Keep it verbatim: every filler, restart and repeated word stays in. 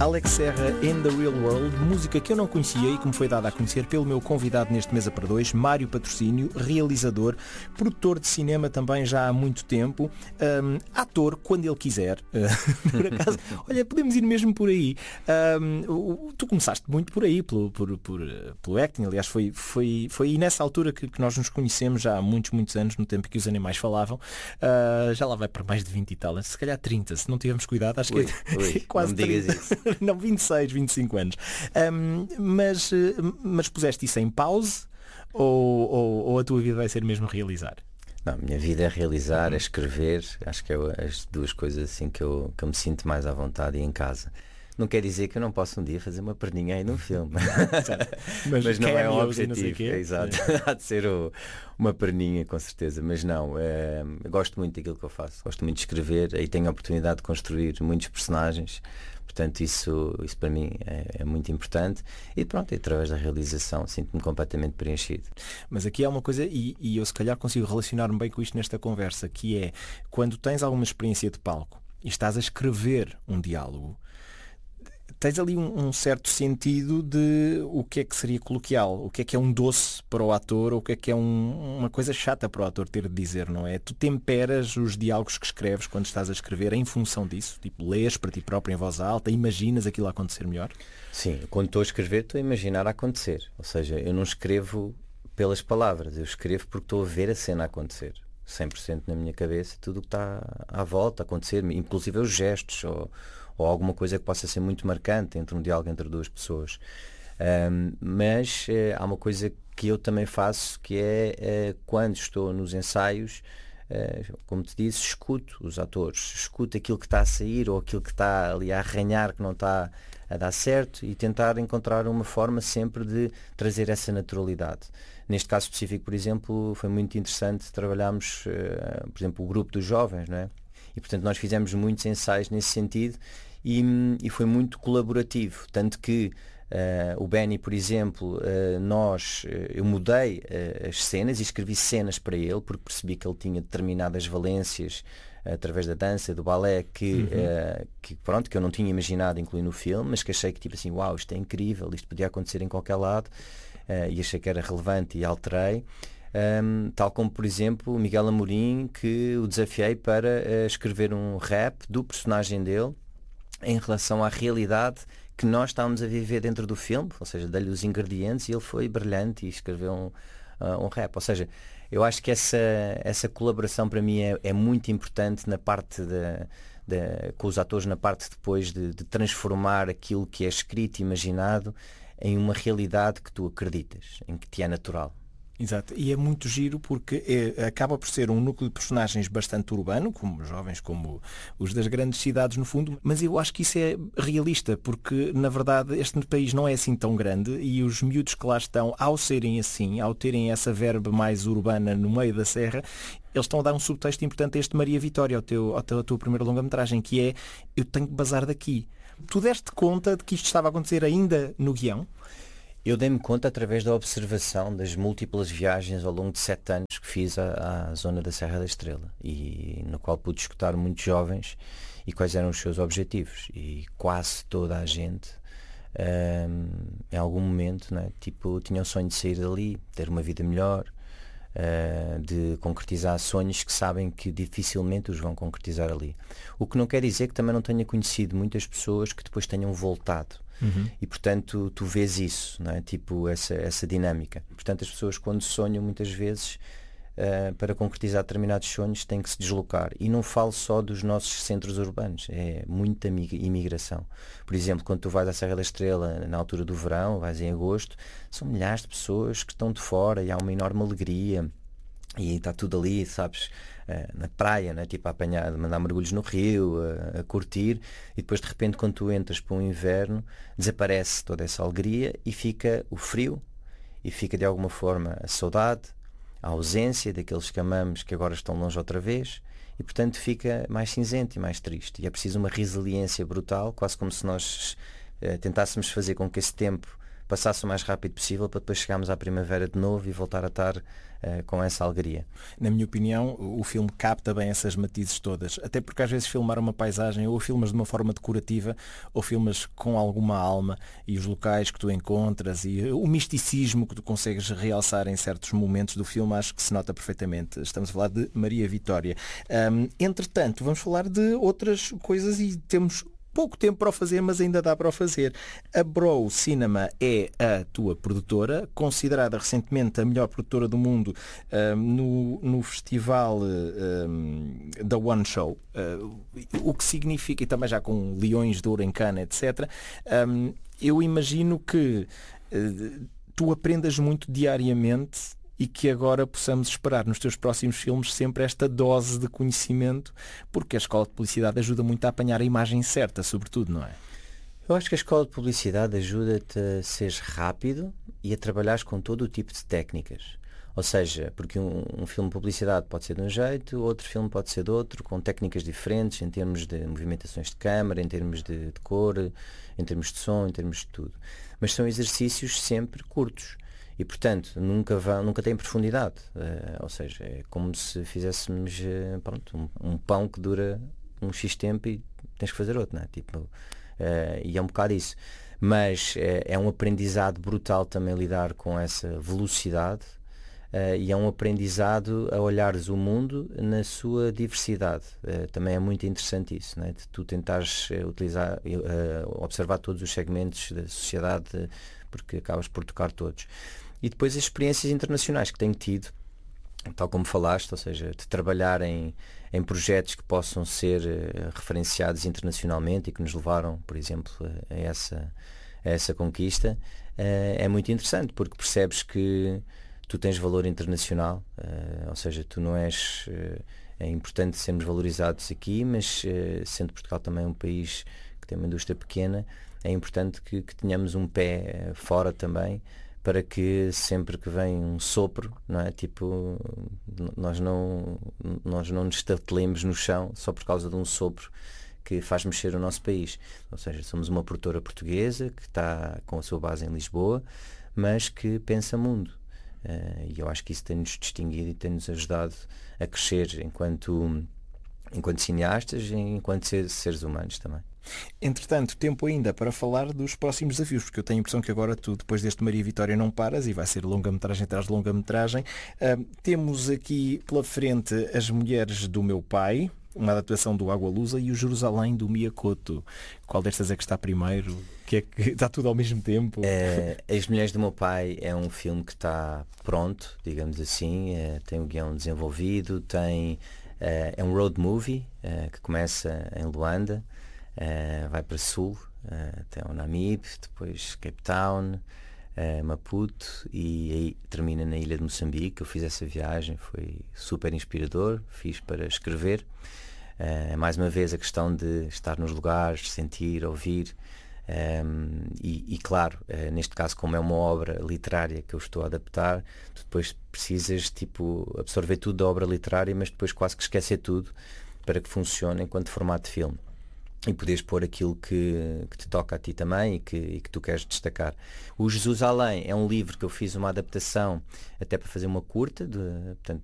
Alex Serra, In the Real World, música que eu não conhecia e que me foi dada a conhecer pelo meu convidado neste Mesa para Dois, Mário Patrocínio, realizador, produtor de cinema também já há muito tempo, um, ator quando ele quiser. Uh, por acaso, olha, podemos ir mesmo por aí. Um, tu começaste muito por aí, pelo, por, por, pelo acting, aliás, foi, foi, foi aí nessa altura que, que nós nos conhecemos já há muitos, muitos anos, no tempo que os animais falavam. Uh, já lá vai para mais de vinte e tal, se calhar trinta, se não tivermos cuidado, acho ui, que ui, é quase não me digas trinta. isso. Não, vinte e seis, vinte e cinco anos. Um, mas, mas puseste isso em pause ou, ou, ou a tua vida vai ser mesmo realizar? Não, a minha vida é realizar, é escrever. Acho que é as duas coisas assim que eu, que eu me sinto mais à vontade e em casa. Não quer dizer que eu não possa um dia fazer uma perninha aí num filme. Mas, mas não é um objetivo. objetivo. É, exato. Há de ser o, uma perninha, com certeza. Mas não, é, gosto muito daquilo que eu faço. Gosto muito de escrever. Aí tenho a oportunidade de construir muitos personagens. Portanto, isso, isso para mim é, é muito importante. E pronto, através da realização sinto-me completamente preenchido. Mas aqui há uma coisa, e, e eu se calhar consigo relacionar-me bem com isto nesta conversa, que é, quando tens alguma experiência de palco e estás a escrever um diálogo, tens ali um, um certo sentido de o que é que seria coloquial, o que é que é um doce para o ator, ou o que é que é um, uma coisa chata para o ator ter de dizer, não é? Tu temperas os diálogos que escreves quando estás a escrever em função disso? Tipo, lês para ti próprio em voz alta, imaginas aquilo a acontecer melhor? Sim, quando estou a escrever estou a imaginar a acontecer. Ou seja, eu não escrevo pelas palavras, eu escrevo porque estou a ver a cena a acontecer. cem por cento na minha cabeça, tudo o que está à volta a acontecer, inclusive os gestos ou, ou alguma coisa que possa ser muito marcante entre um diálogo entre duas pessoas. Um, mas eh, há uma coisa que eu também faço, que é eh, quando estou nos ensaios, eh, como te disse, escuto os atores, escuto aquilo que está a sair ou aquilo que está ali a arranhar que não está a dar certo e tentar encontrar uma forma sempre de trazer essa naturalidade. Neste caso específico, por exemplo, foi muito interessante trabalharmos, uh, por exemplo, o grupo dos jovens, não é? E, portanto, nós fizemos muitos ensaios nesse sentido e, e foi muito colaborativo. Tanto que uh, o Benny, por exemplo, uh, nós, uh, eu mudei uh, as cenas e escrevi cenas para ele, porque percebi que ele tinha determinadas valências através da dança, do balé, que, uhum. uh, que, pronto, que eu não tinha imaginado incluir no filme, mas que achei que tipo assim, uau, isto é incrível, isto podia acontecer em qualquer lado. Uh, e achei que era relevante e alterei, um, tal como por exemplo o Miguel Amorim, que o desafiei para uh, escrever um rap do personagem dele em relação à realidade que nós estávamos a viver dentro do filme, ou seja, dei-lhe os ingredientes e ele foi brilhante e escreveu um, uh, um rap. Ou seja, eu acho que essa, essa colaboração para mim é, é muito importante na parte de, de, com os atores, na parte depois de, de transformar aquilo que é escrito e imaginado em uma realidade que tu acreditas, em que te é natural. Exato, e é muito giro porque é, acaba por ser um núcleo de personagens bastante urbano, como jovens, como os das grandes cidades no fundo, mas eu acho que isso é realista, porque na verdade este país não é assim tão grande e os miúdos que lá estão, ao serem assim, ao terem essa verba mais urbana no meio da serra, eles estão a dar um subtexto importante a este Maria Vitória, ao teu, ao teu, à tua primeira longa-metragem, que é, eu tenho que bazar daqui. Tu deste conta de que isto estava a acontecer ainda no guião? Eu dei-me conta através da observação das múltiplas viagens ao longo de sete anos que fiz à, à zona da Serra da Estrela e no qual pude escutar muitos jovens e quais eram os seus objetivos. E quase toda a gente, um, em algum momento, né, tipo, tinha o sonho de sair dali, ter uma vida melhor, uh, de concretizar sonhos que sabem que dificilmente os vão concretizar ali. O que não quer dizer que também não tenha conhecido muitas pessoas que depois tenham voltado. Uhum. E portanto tu vês isso, não é? Tipo essa, essa dinâmica. Portanto as pessoas quando sonham muitas vezes uh, para concretizar determinados sonhos têm que se deslocar. E não falo só dos nossos centros urbanos, é muita imigração. Por exemplo, quando tu vais à Serra da Estrela na altura do verão, vais em agosto, são milhares de pessoas que estão de fora e há uma enorme alegria. E está tudo ali, sabes, na praia, né? Tipo a apanhar, a mandar mergulhos no rio, a, a curtir, e depois de repente quando tu entras para o inverno desaparece toda essa alegria e fica o frio e fica de alguma forma a saudade, a ausência daqueles que amamos que agora estão longe outra vez e portanto fica mais cinzento e mais triste. E é preciso uma resiliência brutal, quase como se nós uh, tentássemos fazer com que esse tempo passasse o mais rápido possível para depois chegarmos à primavera de novo e voltar a estar uh, com essa alegria. Na minha opinião, o filme capta bem essas matizes todas, até porque às vezes filmar uma paisagem ou filmas de uma forma decorativa ou filmas com alguma alma, e os locais que tu encontras e o misticismo que tu consegues realçar em certos momentos do filme, acho que se nota perfeitamente. Estamos a falar de Maria Vitória. Um, entretanto, vamos falar de outras coisas e temos pouco tempo para o fazer, mas ainda dá para o fazer. A Brow Cinema é a tua produtora, considerada recentemente a melhor produtora do mundo uh, no, no festival uh, da One Show, uh, o que significa, e também já com Leões de Ouro em Cannes, etcétera. Um, eu imagino que uh, tu aprendas muito diariamente e que agora possamos esperar nos teus próximos filmes sempre esta dose de conhecimento, porque a escola de publicidade ajuda muito a apanhar a imagem certa, sobretudo, não é? Eu acho que a escola de publicidade ajuda-te a seres rápido e a trabalhares com todo o tipo de técnicas. Ou seja, porque um, um filme de publicidade pode ser de um jeito, outro filme pode ser de outro, com técnicas diferentes em termos de movimentações de câmara, em termos de, de cor, em termos de som, em termos de tudo. Mas são exercícios sempre curtos. E, portanto, nunca, vão, nunca têm profundidade. Uh, ou seja, é como se fizéssemos uh, pronto, um, um pão que dura um X tempo e tens que fazer outro, não é? Tipo, uh, e é um bocado isso. Mas uh, é um aprendizado brutal também lidar com essa velocidade uh, e é um aprendizado a olhares o mundo na sua diversidade. Uh, também é muito interessante isso, não é? De tu tentares uh, utilizar, uh, observar todos os segmentos da sociedade, uh, porque acabas por tocar todos. E depois as experiências internacionais que tenho tido, tal como falaste, ou seja, de trabalhar em, em projetos que possam ser uh, referenciados internacionalmente e que nos levaram, por exemplo, a, a, essa, a essa conquista, uh, é muito interessante, porque percebes que tu tens valor internacional, uh, ou seja, tu não és... Uh, é importante sermos valorizados aqui, mas uh, sendo Portugal também um país que tem uma indústria pequena, é importante que, que tenhamos um pé uh, fora também, para que sempre que vem um sopro, não é? Tipo, nós não, nós não nos estatelemos no chão só por causa de um sopro que faz mexer o nosso país. Ou seja, somos uma produtora portuguesa que está com a sua base em Lisboa, mas que pensa mundo. Uh, e eu acho que isso tem-nos distinguido e tem-nos ajudado a crescer enquanto, enquanto cineastas e enquanto seres humanos também. Entretanto, tempo ainda para falar dos próximos desafios, porque eu tenho a impressão que agora tu, depois deste Maria Vitória, não paras e vai ser longa-metragem atrás de longa-metragem. Uh, temos aqui pela frente As Mulheres do Meu Pai, uma adaptação do Água Lusa, e o Jerusalém do Miyakoto. Qual destas é que está primeiro? Que é que está tudo ao mesmo tempo? Uh, As Mulheres do Meu Pai é um filme que está pronto, digamos assim, uh, tem o guião desenvolvido, tem, uh, é um road movie uh, que começa em Luanda. Uh, vai para Sul, uh, até o Namibe, depois Cape Town, uh, Maputo, e aí termina na ilha de Moçambique. Eu fiz essa viagem, foi super inspirador, fiz para escrever. Uh, mais uma vez a questão de estar nos lugares, sentir, ouvir, um, e, e claro, uh, neste caso, como é uma obra literária que eu estou a adaptar, tu depois precisas tipo, absorver tudo da obra literária, mas depois quase que esquecer tudo para que funcione enquanto formato de filme. E poderes pôr aquilo que, que te toca a ti também e que, e que tu queres destacar. O Jesus Além é um livro que eu fiz uma adaptação até para fazer uma curta, de, portanto,